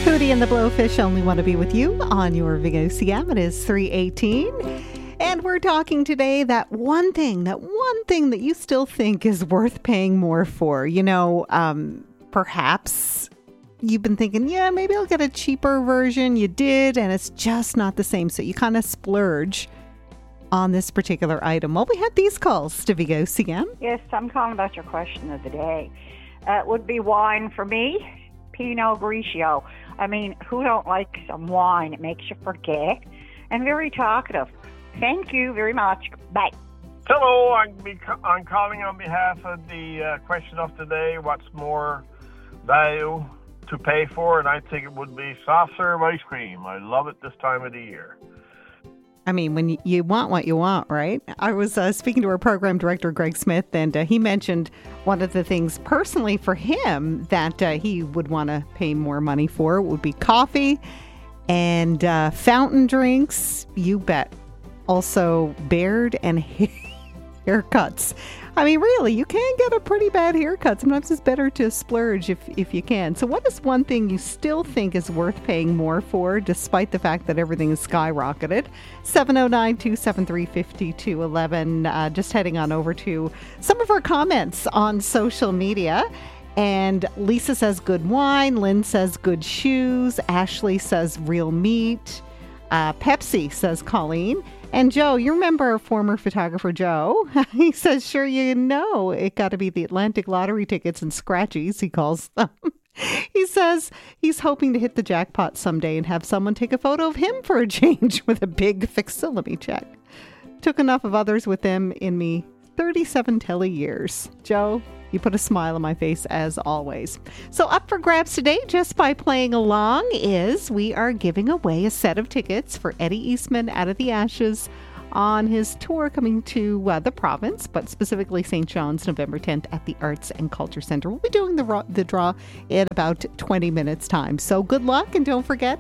Hootie and the Blowfish only want to be with you on your VOCM. It is 3:18. And we're talking today that one thing that you still think is worth paying more for. You know, perhaps you've been thinking, yeah, maybe I'll get a cheaper version. You did, and it's just not the same. So you kind of splurge on this particular item. Well, we had these calls to VOCM. Yes, I'm calling about your question of the day. It would be wine for me, Pinot Grigio. I mean, who don't like some wine? It makes you forget. And very talkative. Thank you very much. Bye. Hello, I'm calling on behalf of the question of the day. What's more value to pay for? And I think it would be soft serve ice cream. I love it this time of the year. I mean, when you want what you want, right? I was speaking to our program director, Greg Smith, and he mentioned one of the things personally for him that he would want to pay more money for would be coffee and fountain drinks. You bet. Also, beard and haircuts. I mean, really, you can get a pretty bad haircut. Sometimes it's better to splurge if you can. So what is one thing you still think is worth paying more for, despite the fact that everything is skyrocketed? 709-273-5211. Just heading on over to some of our comments on social media. And Lisa says good wine. Lynn says good shoes. Ashley says real meat. Pepsi, says Colleen. And Joe, you remember our former photographer Joe? He says, sure, you know, it got to be the Atlantic lottery tickets and scratchies, he calls them. He says he's hoping to hit the jackpot someday and have someone take a photo of him for a change with a big facsimile check. Took enough of others with him in me 37 telly years. Joe, you put a smile on my face as always. So up for grabs today, just by playing along, is we are giving away a set of tickets for Eddie Eastman Out of the Ashes on his tour coming to the province, but specifically St. John's, November 10th at the Arts and Culture Center. We'll be doing the draw in about 20 minutes time. So good luck, and don't forget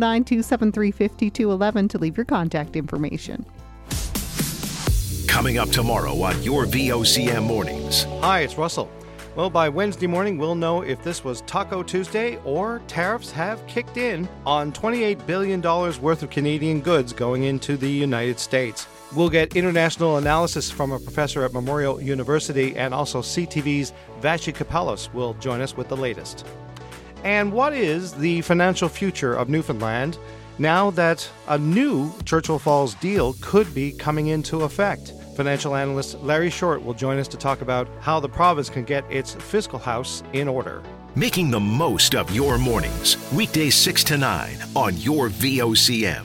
709-273-5211 to leave your contact information. Coming up tomorrow on your VOCM Mornings. Hi, it's Russell. Well, by Wednesday morning, we'll know if this was Taco Tuesday or tariffs have kicked in on $28 billion worth of Canadian goods going into the United States. We'll get international analysis from a professor at Memorial University, and also CTV's Vashi Kapelos will join us with the latest. And what is the financial future of Newfoundland now that a new Churchill Falls deal could be coming into effect? Financial analyst Larry Short will join us to talk about how the province can get its fiscal house in order. Making the most of your mornings. Weekdays 6 to 9 on your VOCM.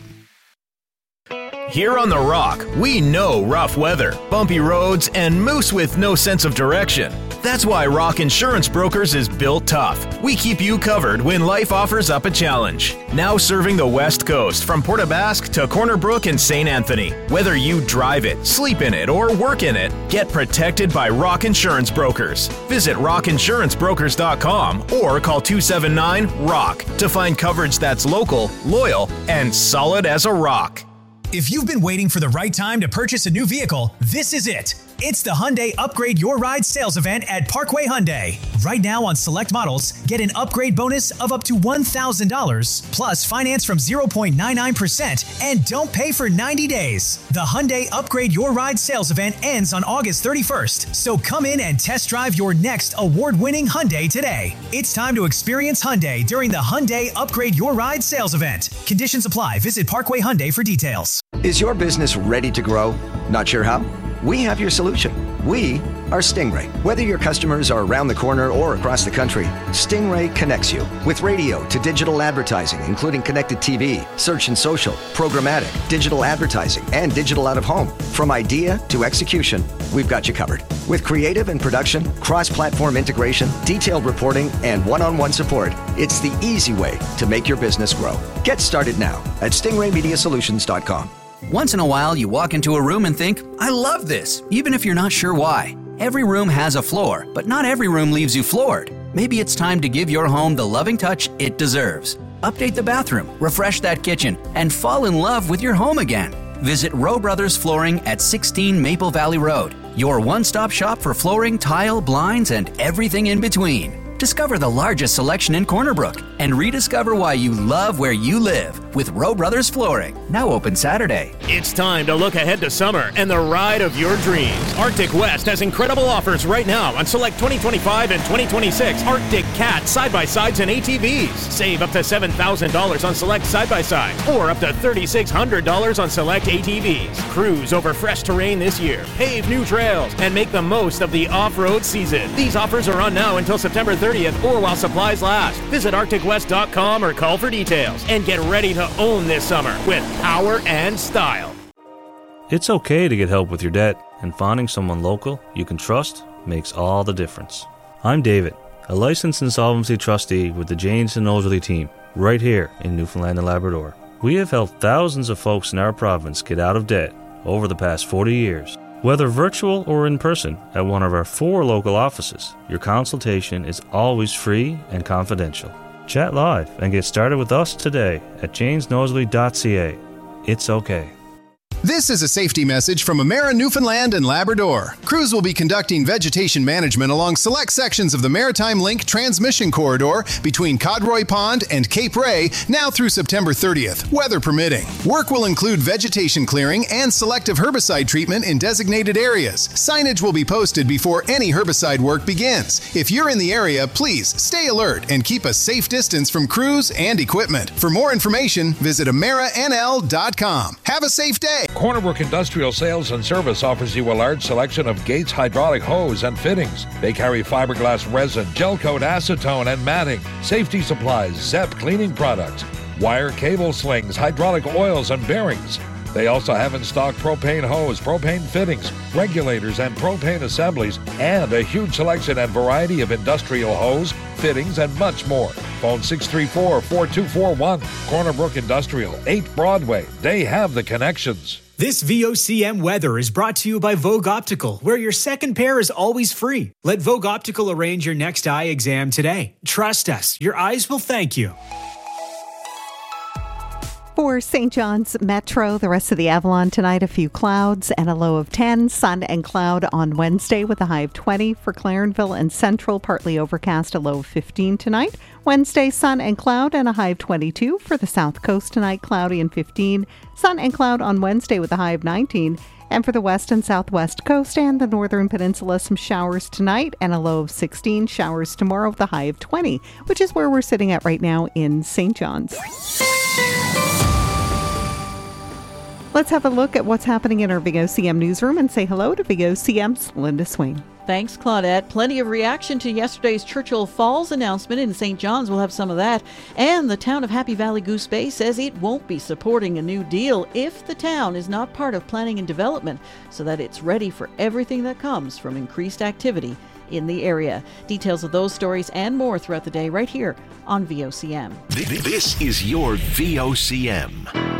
Here on The Rock, we know rough weather, bumpy roads, and moose with no sense of direction. That's why Rock Insurance Brokers is built tough. We keep you covered when life offers up a challenge. Now serving the West Coast from Port aux Basques to Corner Brook and St. Anthony. Whether you drive it, sleep in it, or work in it, get protected by Rock Insurance Brokers. Visit rockinsurancebrokers.com or call 279-ROCK to find coverage that's local, loyal, and solid as a rock. If you've been waiting for the right time to purchase a new vehicle, this is it. It's the Hyundai Upgrade Your Ride sales event at Parkway Hyundai. Right now on select models, get an upgrade bonus of up to $1,000, plus finance from 0.99%, and don't pay for 90 days. The Hyundai Upgrade Your Ride sales event ends on August 31st, so come in and test drive your next award-winning Hyundai today. It's time to experience Hyundai during the Hyundai Upgrade Your Ride sales event. Conditions apply. Visit Parkway Hyundai for details. Is your business ready to grow? Not sure how? We have your solution. We are Stingray. Whether your customers are around the corner or across the country, Stingray connects you with radio to digital advertising, including connected TV, search and social, programmatic, digital advertising, and digital out-of-home. From idea to execution, we've got you covered. With creative and production, cross-platform integration, detailed reporting, and one-on-one support, it's the easy way to make your business grow. Get started now at stingraymediasolutions.com. Once in a while, you walk into a room and think, I love this, even if you're not sure why. Every room has a floor, but not every room leaves you floored. Maybe it's time to give your home the loving touch it deserves. Update the bathroom, refresh that kitchen, and fall in love with your home again. Visit Rowe Brothers Flooring at 16 Maple Valley Road, your one-stop shop for flooring, tile, blinds, and everything in between. Discover the largest selection in Corner Brook. and rediscover why you love where you live with Rowe Brothers Flooring, now open Saturday. It's time to look ahead to summer and the ride of your dreams. Arctic West has incredible offers right now on select 2025 and 2026 Arctic Cat side-by-sides and ATVs. Save up to $7,000 on select side-by-sides or up to $3,600 on select ATVs. Cruise over fresh terrain this year, pave new trails, and make the most of the off-road season. These offers are on now until September 30th or while supplies last. Visit ArcticWest.com or call for details and get ready to own this summer with power and style. It's okay to get help with your debt, and finding someone local you can trust makes all the difference. I'm David, a licensed insolvency trustee with the Janes and Nosworthy team, right here in Newfoundland and Labrador. We have helped thousands of folks in our province get out of debt over the past 40 years. Whether virtual or in person at one of our 4 local offices, your consultation is always free and confidential. Chat live and get started with us today at janesnosworthy.ca. It's okay. This is a safety message from Emera Newfoundland and Labrador. Crews will be conducting vegetation management along select sections of the Maritime Link transmission corridor between Codroy Pond and Cape Ray now through September 30th, weather permitting. Work will include vegetation clearing and selective herbicide treatment in designated areas. Signage will be posted before any herbicide work begins. If you're in the area, please stay alert and keep a safe distance from crews and equipment. For more information, visit AmeriNL.com. Have a safe day. Cornerbrook Industrial Sales and Service offers you a large selection of Gates hydraulic hose and fittings. They carry fiberglass resin, gel coat acetone and matting, safety supplies, ZEP cleaning products, wire cable slings, hydraulic oils and bearings. They also have in stock propane hose, propane fittings, regulators and propane assemblies, and a huge selection and variety of industrial hose, fittings, and much more. Phone 634-4241. Cornerbrook Industrial, 8 Broadway. They have the connections. This VOCM weather is brought to you by Vogue Optical, where your second pair is always free. Let Vogue Optical arrange your next eye exam today. Trust us, your eyes will thank you. For St. John's Metro, the rest of the Avalon tonight, a few clouds and a low of 10. Sun and cloud on Wednesday with a high of 20. For Clarenville and Central, partly overcast, a low of 15 tonight. Wednesday, sun and cloud and a high of 22. For the South Coast tonight, cloudy and 15. Sun and cloud on Wednesday with a high of 19. And for the west and southwest coast and the northern peninsula, some showers tonight and a low of 16. Showers tomorrow with a high of 20, which is where we're sitting at right now in St. John's. Let's have a look at what's happening in our VOCM newsroom and say hello to VOCM's Linda Swain. Thanks, Claudette. Plenty of reaction to yesterday's Churchill Falls announcement in St. John's. We'll have some of that. And the town of Happy Valley Goose Bay says it won't be supporting a new deal if the town is not part of planning and development, so that it's ready for everything that comes from increased activity in the area. Details of those stories and more throughout the day right here on VOCM. This is your VOCM.